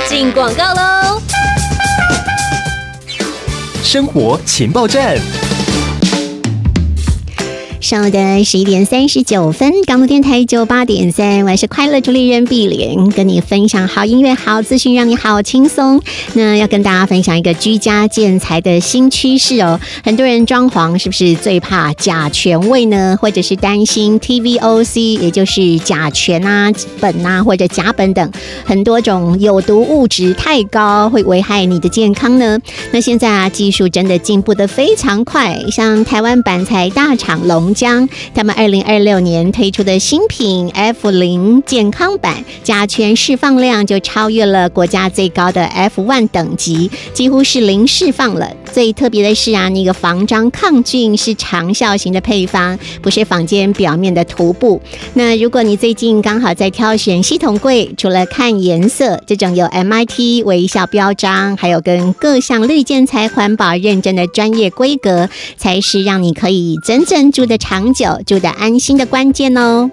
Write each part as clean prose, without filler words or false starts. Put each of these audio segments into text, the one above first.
进广告喽。 生活情报站。 上午的11点39分，港都电台98.3，我是快乐主理人碧莲，跟你分享好音乐、好资讯，让你好轻松。那要跟大家分享一个居家建材的新趋势哦。很多人装潢是不是最怕甲醛味呢？或者是担心 TVOC， 也就是甲醛啊、苯啊或者甲苯等很多种有毒物质太高，会危害你的健康呢？那现在啊，技术真的进步得非常快，像台湾板材大厂龙江，他们2026年推出的新品 F0 健康版，甲醛释放量就超越了国家最高的 F1 等级，几乎是零释放了。最特别的是啊，那个防蟑抗菌是长效型的配方，不是坊间表面的涂布。那如果你最近刚好在挑选系统柜，除了看颜色，这种有 MIT 微笑标章，还有跟各项绿建材环保认证的专业规格，才是让你可以真正住得长久、住得安心的关键哦。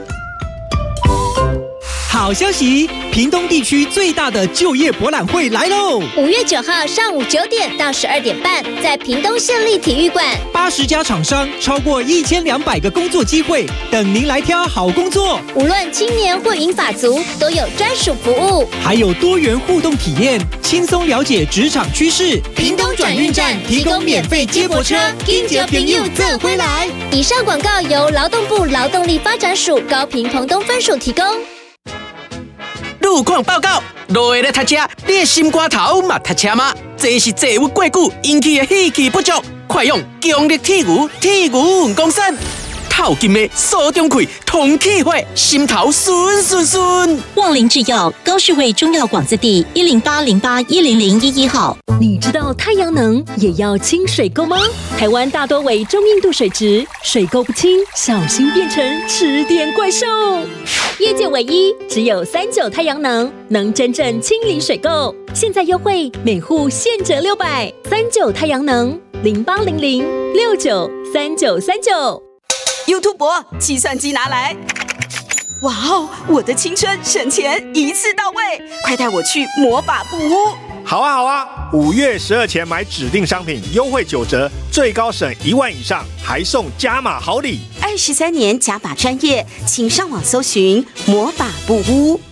好消息！屏东地区最大的就业博览会来喽 ！5月9号上午9点到12点半，在屏东县立体育馆 ，80家厂商，超过1200个工作机会，等您来挑好工作。 无论青年或银发族，都有专属服务， 还有多元互动体验，轻松了解职场趋势。 屏东转运站提供免费接驳车，跟着朋友走回来。以上广告由劳动部劳动力发展署高屏屏东分署提供。 路况报告，落下来读车，你的心肝头嘛读车吗？这是坐郁过久引起的气气不足，快用强力铁牛运功散，透金的锁中气，通气血，心头顺顺顺。 旺林制药高士卫中药广字第108081001号。 你知道太阳能也要清水沟吗？台湾大多为中硬度水质，水沟不清，小心变成吃点怪兽。业界唯一，只有39太阳能能真正清理水垢。现在优惠，每户现折600。39太阳能0800693939。 YouTube 博，计算机拿来！哇哦，我的青春省钱一次到位，快带我去魔法布屋！ 好啊，5月12前买指定商品，优惠9折，最高省1万以上，还送加码好礼。 23年加码专业，请上网搜寻魔法布屋。